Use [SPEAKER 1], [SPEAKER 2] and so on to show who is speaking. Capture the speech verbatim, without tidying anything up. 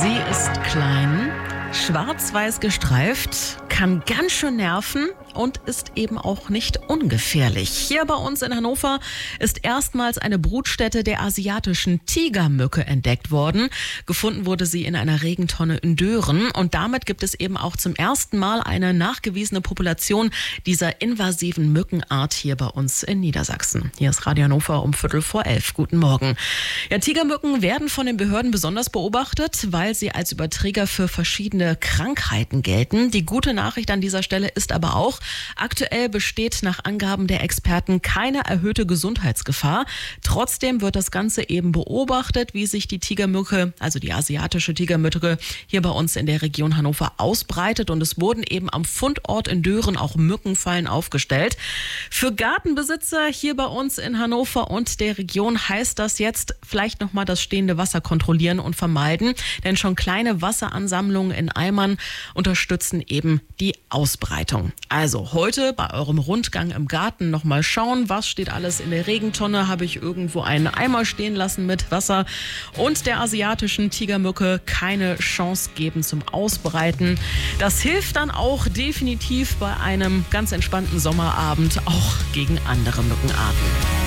[SPEAKER 1] Sie ist klein, schwarz-weiß gestreift, kann ganz schön nerven und ist eben auch nicht ungefährlich. Hier bei uns in Hannover ist erstmals eine Brutstätte der asiatischen Tigermücke entdeckt worden. Gefunden wurde sie in einer Regentonne in Dören und damit gibt es eben auch zum ersten Mal eine nachgewiesene Population dieser invasiven Mückenart hier bei uns in Niedersachsen. Hier ist Radio Hannover um Viertel vor elf. Guten Morgen. Ja, Tigermücken werden von den Behörden besonders beobachtet, weil sie als Überträger für verschiedene Krankheiten gelten. Die gute Nachricht an dieser Stelle ist aber auch, aktuell besteht nach Angaben der Experten keine erhöhte Gesundheitsgefahr. Trotzdem wird das Ganze eben beobachtet, wie sich die Tigermücke, also die asiatische Tigermücke, hier bei uns in der Region Hannover ausbreitet. Und es wurden eben am Fundort in Dören auch Mückenfallen aufgestellt. Für Gartenbesitzer hier bei uns in Hannover und der Region heißt das jetzt vielleicht nochmal das stehende Wasser kontrollieren und vermeiden. Denn schon kleine Wasseransammlungen in Eimern unterstützen eben die Ausbreitung. Also heute bei eurem Rundgang im Garten nochmal schauen, was steht alles in der Regentonne. Habe ich irgendwo einen Eimer stehen lassen mit Wasser und der asiatischen Tigermücke keine Chance geben zum Ausbreiten. Das hilft dann auch definitiv bei einem ganz entspannten Sommerabend auch gegen andere Mückenarten.